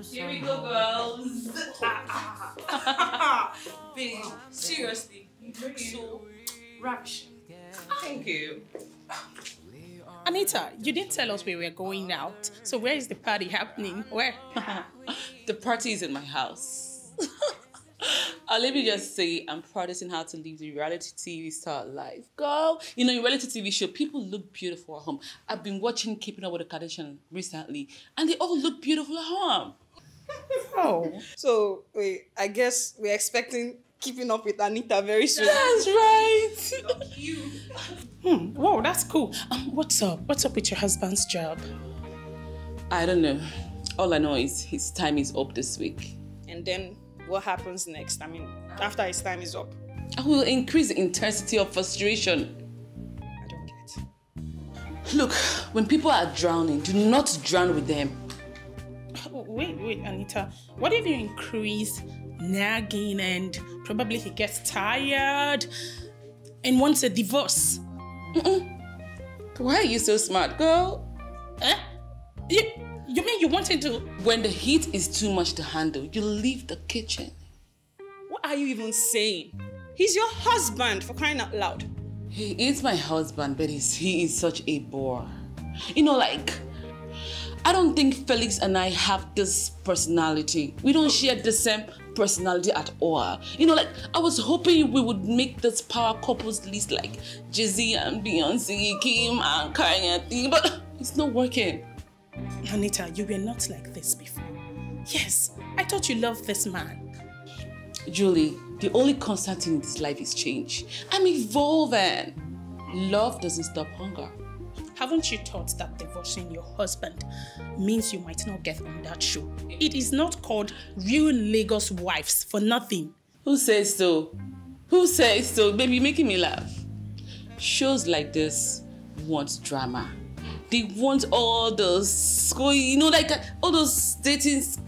Here we go, girls. Babe, seriously, you look so ravishing. Thank you. Anita, you didn't tell us we were going out. So where is the party happening? Where? The party is in my house. Let me just say, I'm practicing how to live the reality TV star life. Girl, you know, in reality TV show, people look beautiful at home. I've been watching Keeping Up with the Kardashians recently, and they all look beautiful at home. Oh. So, wait, I guess we're expecting Keeping Up with Anita very soon. That's right. Whoa, that's cool. What's up? What's up with your husband's job? I don't know. All I know is his time is up this week. And then what happens next? I mean, after his time is up. I will increase the intensity of frustration. I don't get. Look, when people are drowning, do not drown with them. Wait, Anita. What if you increase nagging and probably he gets tired and wants a divorce? Why are you so smart, girl? You mean you want him to... When the heat is too much to handle, you leave the kitchen. What are you even saying? He's your husband, for crying out loud. He is my husband, but he is such a bore. You know, like, I don't think Felix and I have this personality. We don't share the same personality at all. You know, like, I was hoping we would make this power couples list like Jay-Z and Beyonce, Kim and Kanye, but it's not working. Anita, you were not like this before. Yes, I thought you loved this man. Julie, the only constant thing in this life is change. I'm evolving. Love doesn't stop hunger. Haven't you thought that divorcing your husband means you might not get on that show? It is not called Real Lagos Wives for nothing. Who says so? Who says so? Baby, you're making me laugh. Shows like this want drama. They want all those, you know, like all those dating